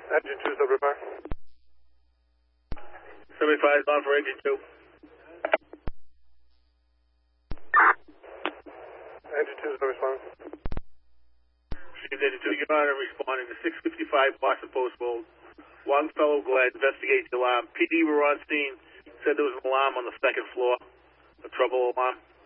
Engine 2, Silver 75 is on for engine 2. Engine 2 is no response. Engine 2, you're on and responding to 655 Boston Post Road. Longfellow Glen, investigate the alarm. PD were on scene, said there was an alarm on the second floor, a trouble alarm.